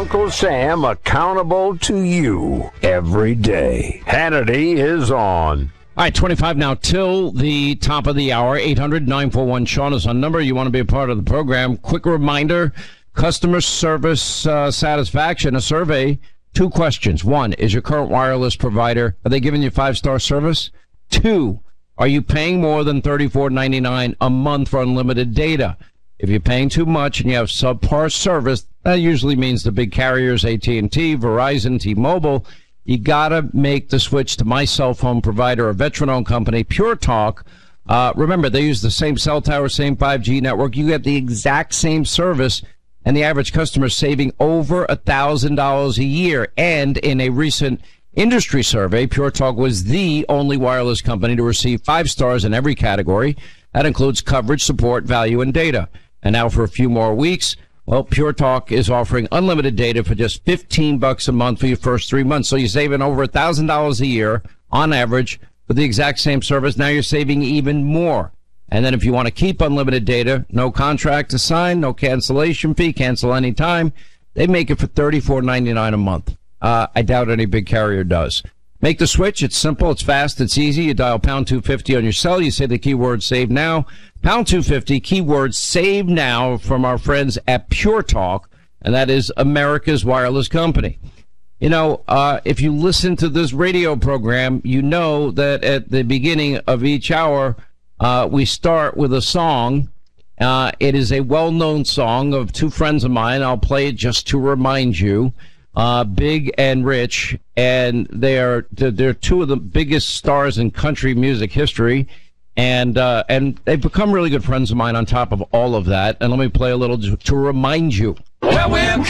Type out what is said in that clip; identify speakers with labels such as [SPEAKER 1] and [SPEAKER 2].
[SPEAKER 1] Uncle Sam accountable to you every day. Hannity is on.
[SPEAKER 2] All right, 25 now till the top of the hour. 800-941-SEAN is on number. You want to be a part of the program. Quick reminder, customer service satisfaction, a survey, 2 questions. 1, is your current wireless provider, are they giving you 5-star service? 2, are you paying more than $34.99 a month for unlimited data? If you're paying too much and you have subpar service, that usually means the big carriers, AT&T, Verizon, T-Mobile. You gotta make the switch to my cell phone provider, a veteran-owned company, Pure Talk. Remember, they use the same cell tower, same 5G network. You get the exact same service, and the average customer is saving over $1,000 a year. And in a recent industry survey, Pure Talk was the only wireless company to receive 5 stars in every category. That includes coverage, support, value, and data. And now for a few more weeks, well, Pure Talk is offering unlimited data for just $15 a month for your first 3 months. So you're saving over $1,000 a year on average for the exact same service. Now you're saving even more. And then if you want to keep unlimited data, no contract to sign, no cancellation fee, cancel anytime, they make it for $34.99 a month. I doubt any big carrier does. Make the switch. It's simple. It's fast. It's easy. You dial pound 250 on your cell. You say the keyword save now. Pound 250, keyword save now from our friends at Pure Talk. And that is America's wireless company. You know, if you listen to this radio program, you know that at the beginning of each hour, we start with a song. It is a well-known song of 2 friends of mine. I'll play it just to remind you. Big and Rich, and they're 2 of the biggest stars in country music history, and they've become really good friends of mine on top of all of that. And let me play a little to remind you.
[SPEAKER 3] Well, we're